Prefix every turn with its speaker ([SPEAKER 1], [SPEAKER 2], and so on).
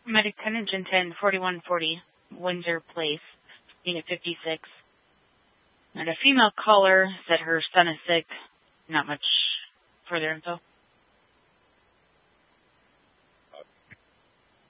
[SPEAKER 1] Medic Tenant Gen 10, 4140, Windsor Place, Unit 56. And a female caller said her son is sick. Not much further info.